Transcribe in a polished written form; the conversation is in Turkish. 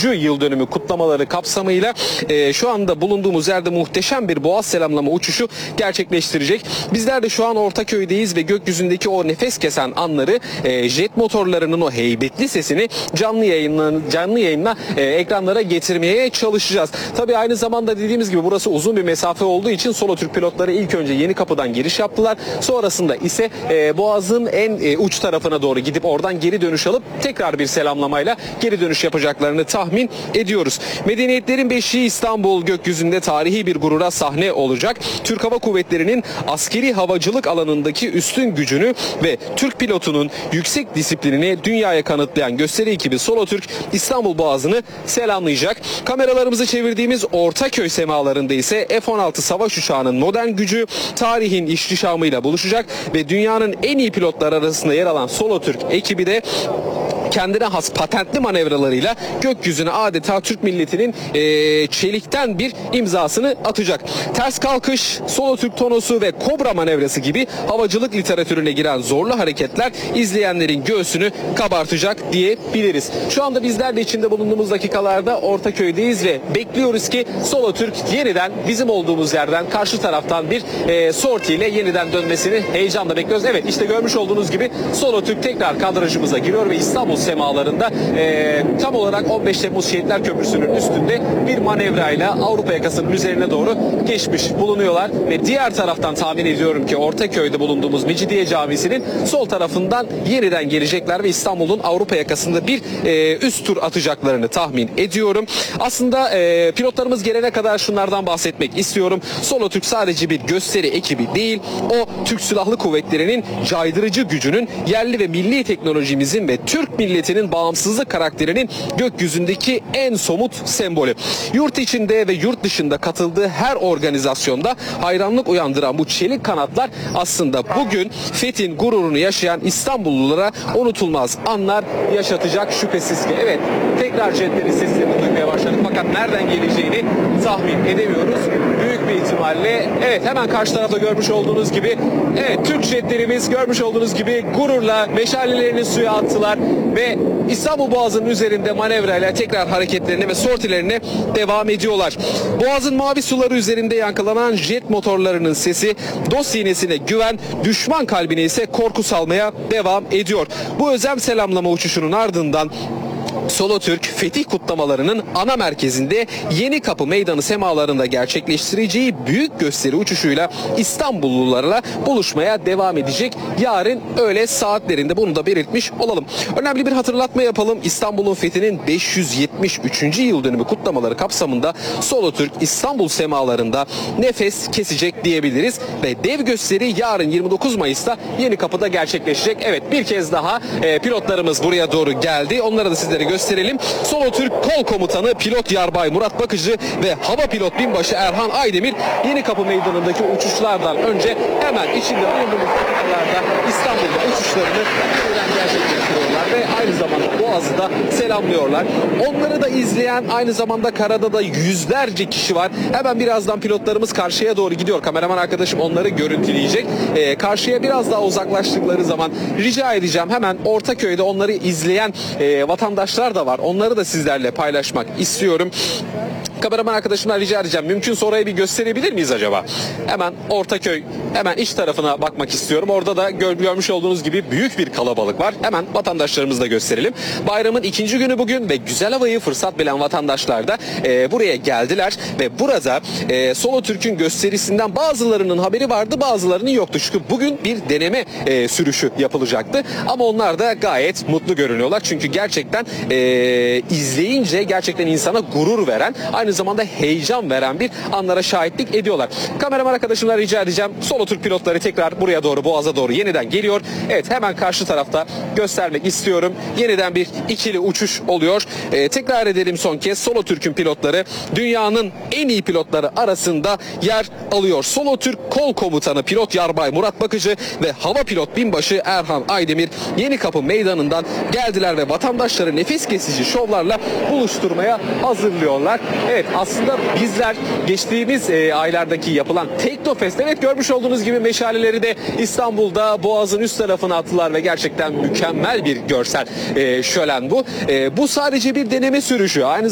yıl dönümü kutlamaları kapsamıyla şu anda bulunduğumuz yerde muhteşem bir boğaz selamlama uçuşu gerçekleştirecek. Bizler de şu an Ortaköy'deyiz ve gökyüzündeki o nefes kesen anları, jet motorlarının o heybetli sesini canlı yayınla ekranlara getirmeye çalışacağız. Tabii aynı zamanda dediğimiz gibi burası uzun bir mesafe olduğu için Solotürk pilotları ilk önce Yenikapı'dan giriş yaptılar. Sonrasında ise Boğaz'ın en uç tarafına doğru gidip oradan geri dönüş alıp tekrar bir selamlamayla geri dönüş yapacaklarını tahmin ediyoruz. Medeniyetlerin beşiği İstanbul gökyüzünde tarihi bir gurura sahne olacak. Türk Hava Kuvvetleri'nin askeri havacılık alanındaki üstün gücünü ve Türk pilotunun yüksek disiplinini dünyaya kanıtlayan gösteri ekibi Solotürk İstanbul Boğazı'nı selamlayacak. Kameralarımızı çevirdiğimiz Ortaköy semalarında ise F-16 savaş uçağının modern gücü tarihin ihtişamıyla buluşacak ve dünyanın en iyi pilotlar arasında yer alan Solotürk ekibi de kendine has patentli manevralarıyla gökyüzüne adeta Türk milletinin çelikten bir imzasını atacak. Ters kalkış, Solotürk tonosu ve kobra manevrası gibi havacılık literatürüne giren zorlu hareketler izleyenlerin göğsünü kabartacak diyebiliriz. Şu anda bizler de içinde bulunduğumuz dakikalarda Ortaköy'deyiz ve bekliyoruz ki Solotürk yeniden bizim olduğumuz yerden karşı taraftan bir sortiyle yeniden dönmesini heyecanla bekliyoruz. Evet, işte görmüş olduğunuz gibi Solotürk tekrar kadrajımıza giriyor ve İstanbul semalarında tam olarak 15 Temmuz Şehitler Köprüsü'nün üstünde bir manevrayla Avrupa yakasının üzerine doğru geçmiş bulunuyorlar ve diğer taraftan tahmin ediyorum ki Ortaköy'de bulunduğumuz Mecidiye Camisi'nin sol tarafından yeniden gelecekler ve İstanbul'un Avrupa yakasında bir üst tur atacaklarını tahmin ediyorum. Aslında pilotlarımız gelene kadar şunlardan bahsetmek istiyorum. Solotürk sadece bir gösteri ekibi değil, o Türk Silahlı Kuvvetleri'nin caydırıcı gücünün, yerli ve milli teknolojimizin ve Türk milletinin bağımsızlık karakterinin gökyüzündeki en somut sembolü. Yurt içinde ve yurt dışında katıldığı her organizasyonda hayranlık uyandıran bu çelik kanatlar aslında bugün Fethi'nin gururunu yaşayan İstanbullulara unutulmaz anlar yaşatacak şüphesiz ki. Evet, tekrar jetlerin seslerini duymaya başladık fakat nereden geleceğini tahmin edemiyoruz. Büyük bir ihtimalle hemen karşı tarafta görmüş olduğunuz gibi Türk jetlerimiz görmüş olduğunuz gibi gururla meşalelerini suya attılar ve İstanbul Boğazı'nın üzerinde manevrayla tekrar hareketlerine ve sortilerine devam ediyorlar. Boğaz'ın mavi suları üzerinde yankılanan jet motorlarının sesi dost iğnesine güven, düşman kalbine ise korku salmaya devam ediyor. Bu özel selamlama uçuşunun ardından Solotürk Fetih kutlamalarının ana merkezinde Yenikapı Meydanı semalarında gerçekleştireceği büyük gösteri uçuşuyla İstanbullularla buluşmaya devam edecek. Yarın öğle saatlerinde bunu da belirtmiş olalım. Önemli bir hatırlatma yapalım. İstanbul'un fethinin 573. yıl dönümü kutlamaları kapsamında Solotürk İstanbul semalarında nefes kesecek diyebiliriz ve dev gösteri yarın 29 Mayıs'ta Yenikapı'da gerçekleşecek. Evet, bir kez daha pilotlarımız buraya doğru geldi. Onlara da sizlere gösterelim. Solotürk Kol Komutanı Pilot Yarbay Murat Bakıcı ve Hava Pilot Binbaşı Erhan Aydemir Yenikapı Meydanı'ndaki uçuşlardan önce hemen içinde bulunduğumuz dakikalarda İstanbul'da uçuşlarını gerçekleştiriyorlar ve aynı zamanda Boğaz'ı da selamlıyorlar. Onları da izleyen aynı zamanda karada da yüzlerce kişi var. Hemen birazdan pilotlarımız karşıya doğru gidiyor. Kameraman arkadaşım onları görüntüleyecek. Karşıya biraz daha uzaklaştıkları zaman rica edeceğim, hemen Ortaköy'de onları izleyen vatandaşlar da var. Onları da sizlerle paylaşmak istiyorum. Kameraman arkadaşımdan rica edeceğim. Mümkünse orayı bir gösterebilir miyiz acaba? Hemen Ortaköy, hemen iç tarafına bakmak istiyorum. Orada da görmüş olduğunuz gibi büyük bir kalabalık var. Hemen vatandaşlarımızı da gösterelim. Bayramın ikinci günü bugün ve güzel havayı fırsat bilen vatandaşlar da buraya geldiler ve burada Solotürk'ün gösterisinden bazılarının haberi vardı, bazılarının yoktu. Çünkü bugün bir deneme sürüşü yapılacaktı. Ama onlar da gayet mutlu görünüyorlar. Çünkü gerçekten izleyince gerçekten insana gurur veren, aynı zamanda heyecan veren bir anlara şahitlik ediyorlar. Kameraman arkadaşımdan rica edeceğim. Solotürk pilotları tekrar buraya doğru, Boğaz'a doğru yeniden geliyor. Evet, hemen karşı tarafta göstermek istiyorum. Yeniden bir ikili uçuş oluyor. Tekrar edelim son kez. Solotürk'ün pilotları dünyanın en iyi pilotları arasında yer alıyor. Solotürk Kol Komutanı Pilot Yarbay Murat Bakıcı ve Hava Pilot Binbaşı Erhan Aydemir Yenikapı Meydanı'ndan geldiler ve vatandaşları nefes kesici şovlarla buluşturmaya hazırlıyorlar. Evet, aslında bizler geçtiğimiz aylardaki yapılan Teknofest, evet görmüş olduğunuz gibi meşaleleri de İstanbul'da Boğaz'ın üst tarafına attılar ve gerçekten mükemmel bir görsel şölen bu. Bu sadece bir deneme sürüşü. Aynı